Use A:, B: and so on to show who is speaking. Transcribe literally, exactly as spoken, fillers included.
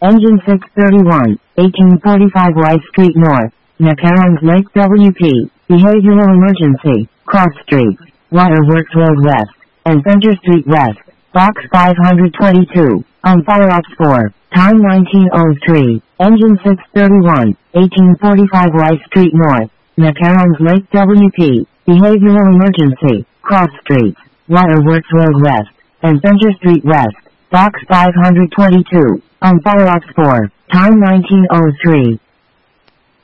A: Engine six thirty-one, eighteen forty-five Rice Street North, Macarons Lake W P, Behavioral Emergency, Cross Streets, Waterworks Road West, and Center Street West, Box five twenty-two, on Fire Ops four, time nineteen oh three, Engine six thirty-one, eighteen forty-five Rice Street North, Macarons Lake W P, Behavioral Emergency, Cross Streets, Waterworks Road West, and Center Street West, Box five twenty-two, on Fire Ops four, time nineteen oh three.